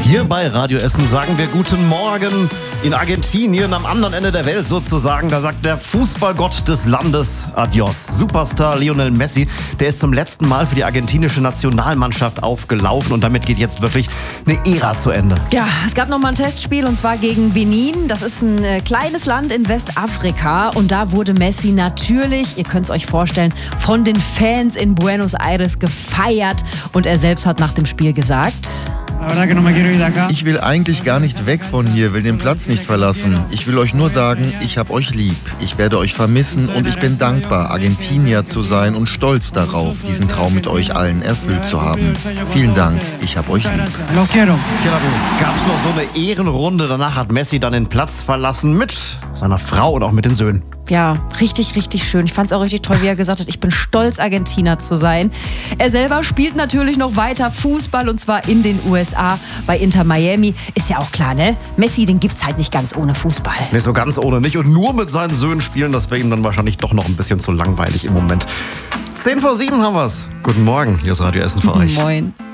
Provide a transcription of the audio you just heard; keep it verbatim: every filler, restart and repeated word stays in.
Hier bei Radio Essen sagen wir Guten Morgen. In Argentinien, am anderen Ende der Welt sozusagen, da sagt der Fußballgott des Landes Adios. Superstar Lionel Messi, der ist zum letzten Mal für die argentinische Nationalmannschaft aufgelaufen und damit geht jetzt wirklich eine Ära zu Ende. Ja, es gab noch mal ein Testspiel und zwar gegen Benin. Das ist ein äh, kleines Land in Westafrika und da wurde Messi natürlich, ihr könnt es euch vorstellen, von den Fans in Buenos Aires gefeiert und er selbst hat nach dem Spiel gesagt: Ich will eigentlich gar nicht weg von hier, will den Platz nicht verlassen. Ich will euch nur sagen, ich hab euch lieb. Ich werde euch vermissen und ich bin dankbar, Argentinier zu sein und stolz darauf, diesen Traum mit euch allen erfüllt zu haben. Vielen Dank, ich hab euch lieb. Ja, dann gab es noch so eine Ehrenrunde. Danach hat Messi dann den Platz verlassen mit seiner Frau und auch mit den Söhnen. Ja, richtig, richtig schön. Ich fand es auch richtig toll, wie er gesagt hat, ich bin stolz, Argentinier zu sein. Er selber spielt natürlich noch weiter Fußball und zwar in den U S A bei Inter Miami. Ist ja auch klar, ne? Messi, den gibt's halt nicht ganz ohne Fußball. Nicht so ganz ohne nicht und nur mit seinen Söhnen spielen, das wäre ihm dann wahrscheinlich doch noch ein bisschen zu langweilig im Moment. zehn vor sieben haben wir's. Guten Morgen, hier ist Radio Essen für euch. Moin.